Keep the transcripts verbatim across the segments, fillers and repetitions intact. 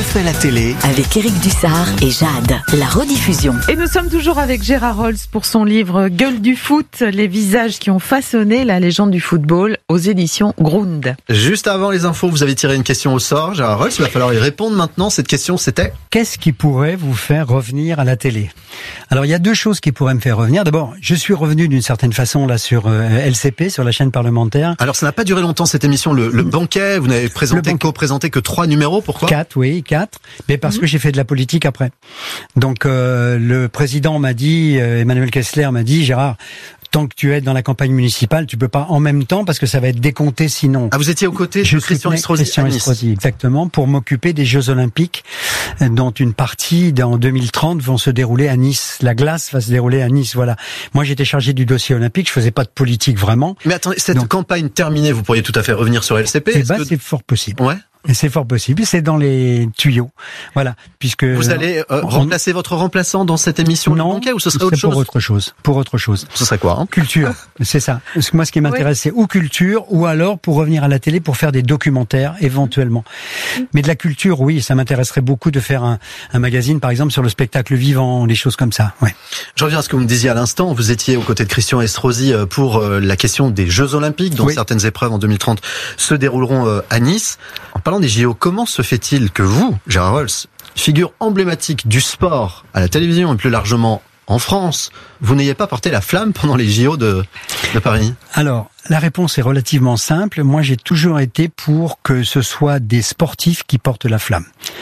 fait la télé avec Éric Dussard et Jade, la rediffusion. Et nous sommes toujours avec Gérard Rolls pour son livre Gueule du foot, les visages qui ont façonné la légende du football aux éditions Grund. Juste avant les infos, vous avez tiré une question au sort, Gérard Rolls, il va falloir y répondre maintenant. Cette question, c'était: qu'est-ce qui pourrait vous faire revenir à la télé? Alors, il y a deux choses qui pourraient me faire revenir. D'abord, je suis revenu d'une certaine façon là sur euh, L C P, sur la chaîne parlementaire. Alors, ça n'a pas duré longtemps cette émission, le, le banquet. Vous n'avez présenté, co-présenté que trois numéros. Pourquoi? Quatre, oui, quatre. Mais parce mmh. que j'ai fait de la politique après. Donc, euh, le président m'a dit, euh, Emmanuel Kessler m'a dit, Gérard, tant que tu es dans la campagne municipale, tu peux pas en même temps parce que ça va être décompté sinon. Ah, vous étiez aux côtés de Christian Estrosi. Christian Estrosi, exactement, pour m'occuper des Jeux Olympiques, dont une partie en deux mille trente vont se dérouler à Nice. La glace va se dérouler à Nice, voilà. Moi, j'étais chargé du dossier olympique, je faisais pas de politique vraiment. Mais attendez, cette Donc, campagne terminée, vous pourriez tout à fait revenir sur L C P. Eh ben, que... c'est fort possible. Ouais. Et c'est fort possible, c'est dans les tuyaux. Voilà, puisque vous allez euh, on... remplacer votre remplaçant dans cette émission non, du banquet, ou ce serait autre chose? Pour autre chose, pour autre chose. Ce serait quoi, hein? Culture, c'est ça. Parce que moi, ce qui m'intéresse, oui. c'est ou culture, ou alors pour revenir à la télé pour faire des documentaires éventuellement. Mais de la culture, oui, ça m'intéresserait beaucoup de faire un, un magazine, par exemple, sur le spectacle vivant, des choses comme ça. Ouais. Je reviens à ce que vous me disiez à l'instant. Vous étiez aux côtés de Christian Estrosi pour la question des Jeux Olympiques, dont oui. certaines épreuves en deux mille trente se dérouleront à Nice. En parlant des J O, comment se fait-il que vous, Gérard Rolls, figure emblématique du sport à la télévision et plus largement en France, vous n'ayez pas porté la flamme pendant les J O de, de Paris? Alors, la réponse est relativement simple. Moi, j'ai toujours été pour que ce soit des sportifs qui portent la flamme.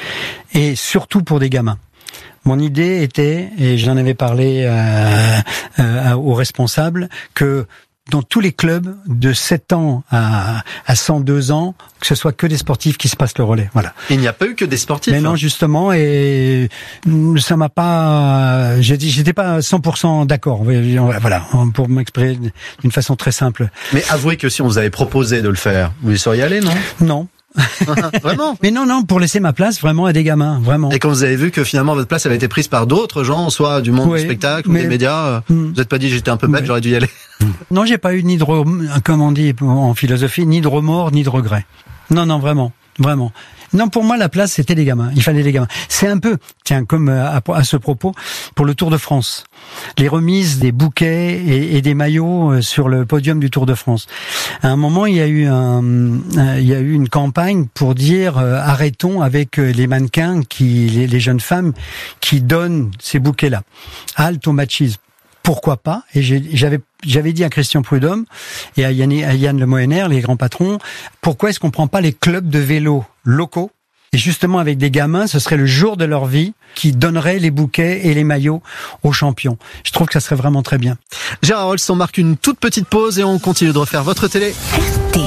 Et surtout pour des gamins. Mon idée était, et j'en avais parlé euh, euh, aux responsables, que dans tous les clubs de sept ans à, à cent deux ans, que ce soit que des sportifs qui se passent le relais. Voilà. Il n'y a pas eu que des sportifs. Mais non, hein. justement, et ça m'a pas, j'ai dit, j'étais pas cent pour cent d'accord. Voilà, pour m'exprimer d'une façon très simple. Mais avouez que si on vous avait proposé de le faire, vous y seriez allé, non? Non. Vraiment? Mais non, non, pour laisser ma place vraiment à des gamins, vraiment. Et quand vous avez vu que finalement votre place avait été prise par d'autres gens, soit du monde oui, du spectacle mais... ou des médias, mm. vous n'êtes pas dit j'étais un peu bête, mais... j'aurais dû y aller? Non, j'ai pas eu ni de, re... comme on dit en philosophie, ni de remords, ni de regrets. Non, non, vraiment, vraiment. Non, pour moi, la place, c'était les gamins. Il fallait les gamins. C'est un peu, tiens, comme à, à ce propos, pour le Tour de France. Les remises des bouquets et, et des maillots sur le podium du Tour de France. À un moment, il y a eu un, il y a eu une campagne pour dire euh, arrêtons avec les mannequins, qui, les, les jeunes femmes qui donnent ces bouquets-là. Halte au machisme. Pourquoi pas? Et j'ai, j'avais j'avais dit à Christian Prudhomme et à Yann, à Yann Le Moener, les grands patrons, pourquoi est-ce qu'on prend pas les clubs de vélo locaux? Et justement, avec des gamins, ce serait le jour de leur vie qui donnerait les bouquets et les maillots aux champions. Je trouve que ça serait vraiment très bien. Gérard Rolls, on marque une toute petite pause et on continue de refaire votre télé. R T